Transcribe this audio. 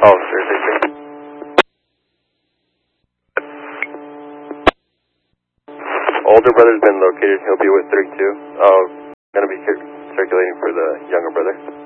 Officer 16. Older brother's been located. He'll be with 32. Going to be circulating for the younger brother.